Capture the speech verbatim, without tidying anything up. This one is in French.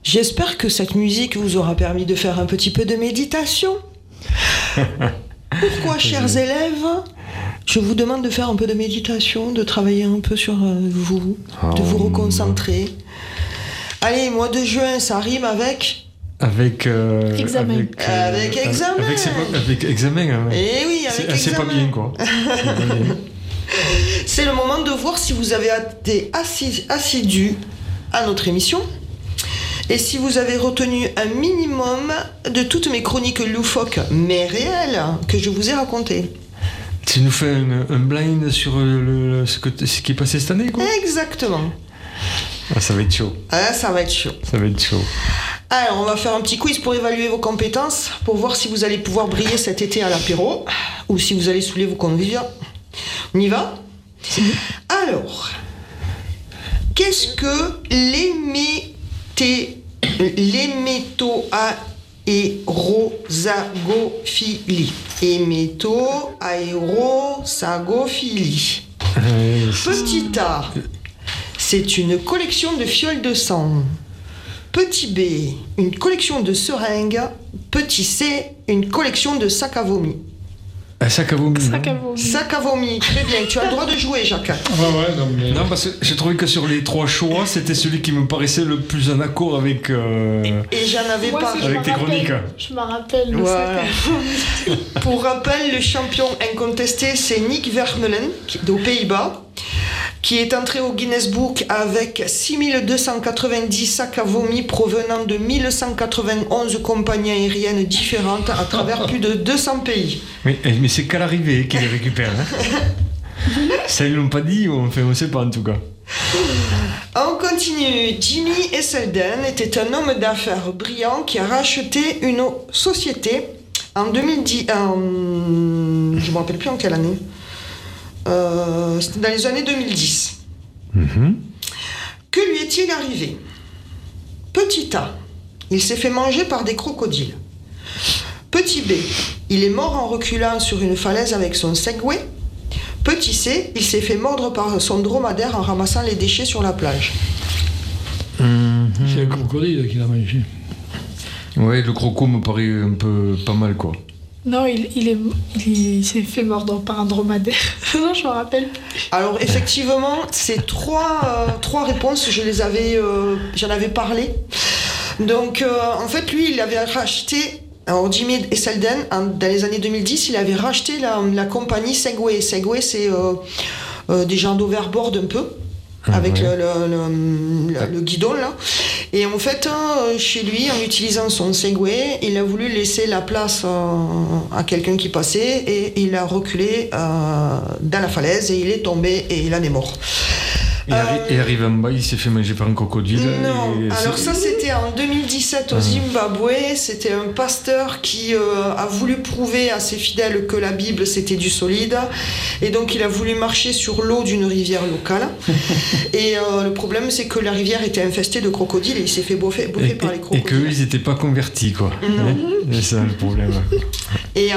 J'espère que cette musique vous aura permis de faire un petit peu de méditation. Pourquoi, chers élèves, je vous demande de faire un peu de méditation, de travailler un peu sur vous, de vous reconcentrer. Allez, mois de juin, ça rime avec... Avec... Euh, examen. Avec, euh, avec examen. Avec, avec, avec examen, hein, ouais. Eh oui, avec c'est, examen. C'est pas bien, quoi. C'est, pas bien. C'est le moment de voir si vous avez été assis, assidus à notre émission. Et si vous avez retenu un minimum de toutes mes chroniques loufoques, mais réelles, que je vous ai racontées. Tu nous fais un, un blind sur le, le, ce, que, ce qui est passé cette année, quoi. Exactement. Ah, ça va être chaud. Ah, ça va être chaud. Ça va être chaud. Alors, on va faire un petit quiz pour évaluer vos compétences, pour voir si vous allez pouvoir briller cet été à l'apéro, ou si vous allez saouler vos convives. On y va ? Alors, qu'est-ce que l'hémété... l'héméto-aérosagophilie. Héméto-aérosagophilie. Euh, Petit A, c'est une collection de fioles de sang. Petit B, une collection de seringues. Petit C, une collection de sacs à vomi. Un sac à vomi. Sac à vomi. Sac à vomi, très bien. Tu as le droit de jouer, Jacques. Ouais, ouais, non, mais... Non, parce que j'ai trouvé que sur les trois choix, c'était celui qui me paraissait le plus en accord avec... Euh... Et j'en avais Moi, pas. si je Avec me tes rappelle- chroniques. Je me rappelle le Voilà. sac à vomi. Pour rappel, le champion incontesté, c'est Nick Vermeulen, qui est aux Pays-Bas, qui est entré au Guinness Book avec six mille deux cent quatre-vingt-dix sacs à vomi provenant de mille cent quatre-vingt-onze compagnies aériennes différentes à travers plus de deux cents pays. Oui, mais c'est qu'à l'arrivée qu'ils les récupèrent. Hein. Ça, ils l'ont pas dit, ou enfin, on sait pas en tout cas. On continue. Jimmy Esselden était un homme d'affaires brillant qui a racheté une société en deux mille dix. En... Je ne me rappelle plus en quelle année. Euh, c'était dans les années deux mille dix. Mm-hmm. Que lui est-il arrivé ? Petit A, il s'est fait manger par des crocodiles. Petit B, il est mort en reculant sur une falaise avec son Segway. Petit C, il s'est fait mordre par son dromadaire en ramassant les déchets sur la plage. Mm-hmm. C'est le crocodile qui l'a mangé. Ouais, le croco me paraît un peu pas mal, quoi. Non, il, il, est, il, il s'est fait mordre par un dromadaire. Non, je me rappelle. Alors effectivement, ces trois, euh, trois réponses, je les avais, euh, j'en avais parlé. Donc euh, en fait, lui, il avait racheté, alors Jimmy Esselden, en- dans les années deux mille dix, il avait racheté la, la compagnie Segway. Segway, c'est euh, euh, des gens d'overboard un peu, avec Ouais. le, le, le- le- le guidon là. Et en fait, euh, chez lui, en utilisant son Segway, il a voulu laisser la place euh, à quelqu'un qui passait et il a reculé euh, dans la falaise et il est tombé et il en est mort. Et, arri- Euh, et arrivé en bas, il s'est fait manger par un crocodile. Non, et alors c'est- ça c'était en deux mille dix-sept au Zimbabwe, c'était un pasteur qui euh, a voulu prouver à ses fidèles que la Bible c'était du solide et donc il a voulu marcher sur l'eau d'une rivière locale et euh, le problème c'est que la rivière était infestée de crocodiles et il s'est fait bouffer, bouffer Et, par les et, et crocodiles. qu'eux, ils n'étaient pas convertis, quoi. Non. Hein, c'est ça le problème. Et